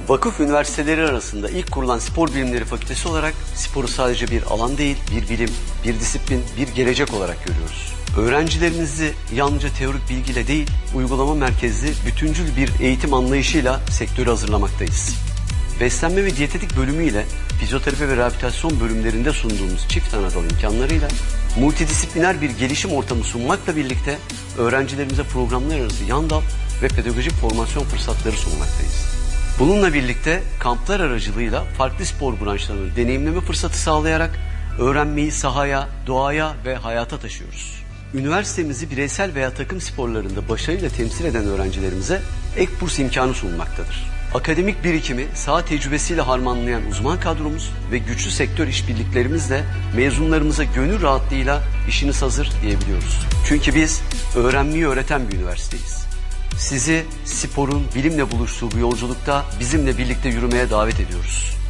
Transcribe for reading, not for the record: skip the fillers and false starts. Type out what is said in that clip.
Vakıf üniversiteleri arasında ilk kurulan spor bilimleri fakültesi olarak sporu sadece bir alan değil, bir bilim, bir disiplin, bir gelecek olarak görüyoruz. Öğrencilerimizi yalnızca teorik bilgiyle değil, uygulama merkezli, bütüncül bir eğitim anlayışıyla sektöre hazırlamaktayız. Beslenme ve diyetetik bölümüyle fizyoterapi ve rehabilitasyon bölümlerinde sunduğumuz çift anadal imkanlarıyla multidisipliner bir gelişim ortamı sunmakla birlikte öğrencilerimize programlar arası yan dal ve pedagojik formasyon fırsatları sunmaktayız. Bununla birlikte kamplar aracılığıyla farklı spor branşlarını deneyimleme fırsatı sağlayarak öğrenmeyi sahaya, doğaya ve hayata taşıyoruz. Üniversitemizi bireysel veya takım sporlarında başarıyla temsil eden öğrencilerimize ek burs imkanı sunulmaktadır. Akademik birikimi saha tecrübesiyle harmanlayan uzman kadromuz ve güçlü sektör işbirliklerimizle mezunlarımıza gönül rahatlığıyla işiniz hazır diyebiliyoruz. Çünkü biz öğrenmeyi öğreten bir üniversiteyiz. Sizi sporun bilimle buluştuğu bu yolculukta bizimle birlikte yürümeye davet ediyoruz.